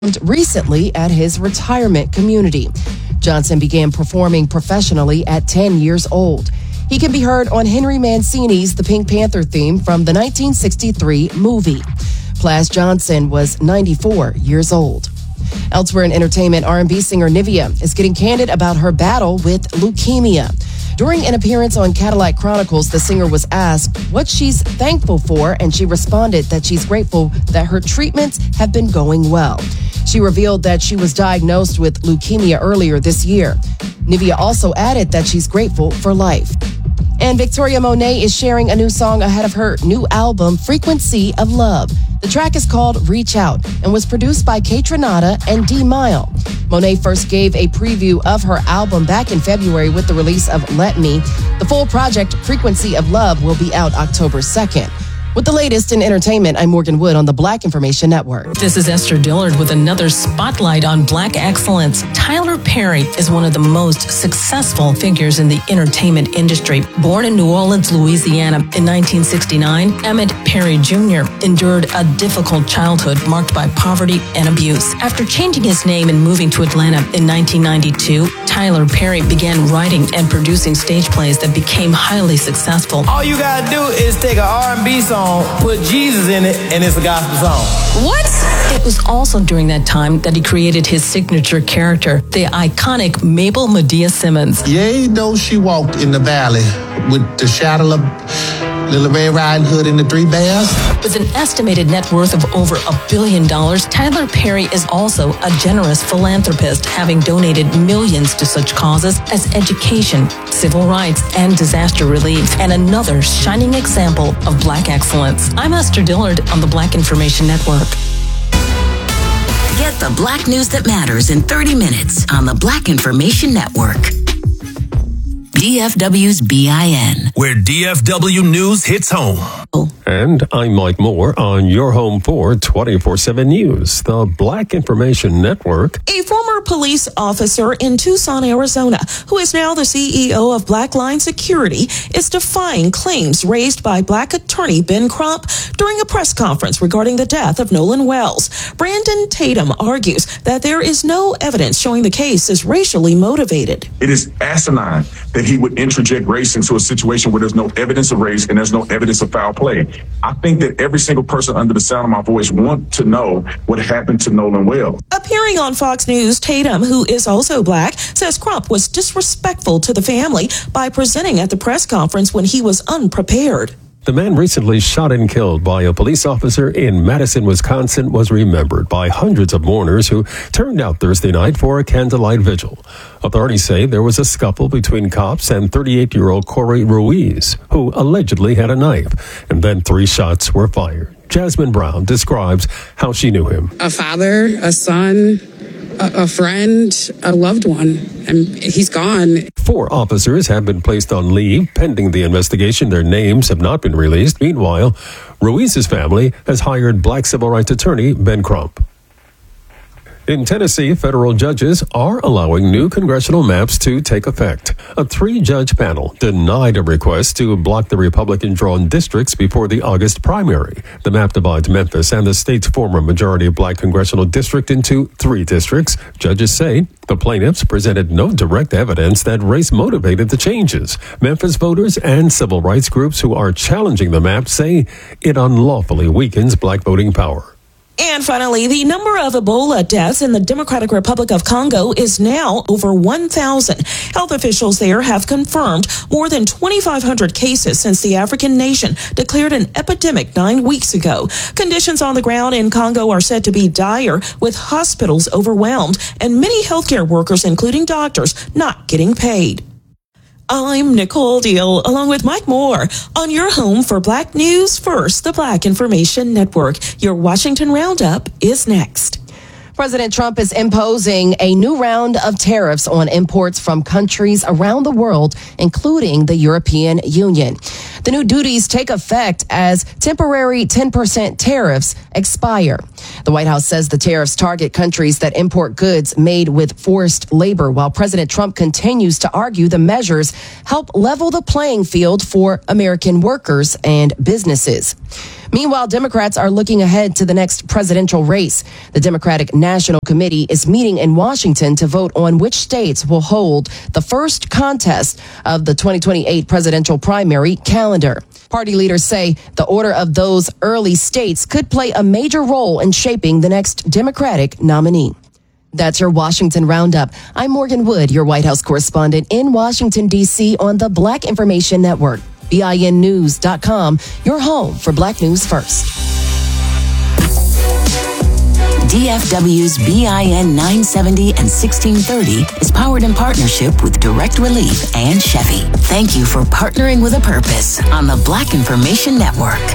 recently at his retirement community. Johnson began performing professionally at 10 years old. He can be heard on Henry Mancini's The Pink Panther theme from the 1963 movie. Plas Johnson was 94 years old. Elsewhere in entertainment, R&B singer Nivea is getting candid about her battle with leukemia. During an appearance on Cadillac Chronicles, the singer was asked what she's thankful for, and she responded that she's grateful that her treatments have been going well. She revealed that she was diagnosed with leukemia earlier this year. Nivea also added that she's grateful for life. And Victoria Monet is sharing a new song ahead of her new album, Frequency of Love. The track is called Reach Out and was produced by Kaytranada and D Mile. Monet first gave a preview of her album back in February with the release of Let Me. The full project, Frequency of Love, will be out October 2nd. With the latest in entertainment, I'm Morgan Wood on the Black Information Network. This is Esther Dillard with another spotlight on Black excellence. Tyler Perry is one of the most successful figures in the entertainment industry. Born in New Orleans, Louisiana in 1969, Emmett Perry Jr. endured a difficult childhood marked by poverty and abuse. After changing his name and moving to Atlanta in 1992, Tyler Perry began writing and producing stage plays that became highly successful. All you gotta do is take an R&B song, put Jesus in it, and it's a gospel song. What? It was also during that time that he created his signature character, the iconic Mabel Medea Simmons. Yea, though she walked in the valley with the shadow of Little Red Riding Hood and the Three Bears. With an estimated net worth of over $1 billion, Tyler Perry is also a generous philanthropist, having donated millions to such causes as education, civil rights, and disaster relief, and another shining example of Black excellence. I'm Esther Dillard on the Black Information Network. Get the Black news that matters in 30 minutes on the Black Information Network. DFW's BIN, where DFW News hits home. And I'm Mike Moore on your home for 24/7 News, the Black Information Network. A former police officer in Tucson, Arizona, who is now the CEO of Blackline Security, is defying claims raised by Black attorney Ben Crump during a press conference regarding the death of Nolan Wells. Brandon Tatum argues that there is no evidence showing the case is racially motivated. It is asinine that he would interject race into a situation where there's no evidence of race and there's no evidence of foul play. I think that every single person under the sound of my voice wants to know what happened to Nolan Wells. Appearing on Fox News, Tatum, who is also Black, says Crump was disrespectful to the family by presenting at the press conference when he was unprepared. The man recently shot and killed by a police officer in Madison, Wisconsin, was remembered by hundreds of mourners who turned out Thursday night for a candlelight vigil. Authorities say there was a scuffle between cops and 38-year-old Corey Ruiz, who allegedly had a knife, and then 3 shots were fired. Jasmine Brown describes how she knew him. A father, a son, a friend, a loved one, and he's gone. 4 officers have been placed on leave pending the investigation. Their names have not been released. Meanwhile, Ruiz's family has hired Black civil rights attorney Ben Crump. In Tennessee, federal judges are allowing new congressional maps to take effect. A 3-judge panel denied a request to block the Republican-drawn districts before the August primary. The map divides Memphis and the state's former majority Black congressional district into 3 districts. Judges say the plaintiffs presented no direct evidence that race motivated the changes. Memphis voters and civil rights groups who are challenging the map say it unlawfully weakens Black voting power. And finally, the number of Ebola deaths in the Democratic Republic of Congo is now over 1,000. Health officials there have confirmed more than 2,500 cases since the African nation declared an epidemic 9 weeks ago. Conditions on the ground in Congo are said to be dire, with hospitals overwhelmed and many healthcare workers, including doctors, not getting paid. I'm Nicole Deal, along with Mike Moore, on your home for Black News First, the Black Information Network. Your Washington Roundup is next. President Trump is imposing a new round of tariffs on imports from countries around the world, including the European Union. The new duties take effect as temporary 10% tariffs expire. The White House says the tariffs target countries that import goods made with forced labor, while President Trump continues to argue the measures help level the playing field for American workers and businesses. Meanwhile, Democrats are looking ahead to the next presidential race. The Democratic National Committee is meeting in Washington to vote on which states will hold the first contest of the 2028 presidential primary calendar. Party leaders say the order of those early states could play a major role in shaping the next Democratic nominee. That's your Washington Roundup. I'm Morgan Wood, your White House correspondent in Washington, D.C. on the Black Information Network. BINnews.com, your home for Black News First. DFW's BIN 970 and 1630 is powered in partnership with Direct Relief and Chevy. Thank you for partnering with a purpose on the Black Information Network.